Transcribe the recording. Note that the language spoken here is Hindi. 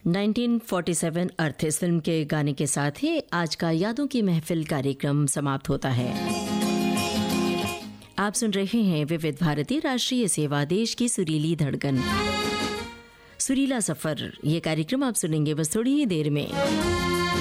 1947 अर्थ इस फिल्म के गाने के साथ ही आज का यादों की महफिल कार्यक्रम समाप्त होता है। आप सुन रहे हैं विविध भारती राष्ट्रीय सेवा, देश की सुरीली धड़कन, सुरीला सफर। ये कार्यक्रम आप सुनेंगे बस थोड़ी ही देर में।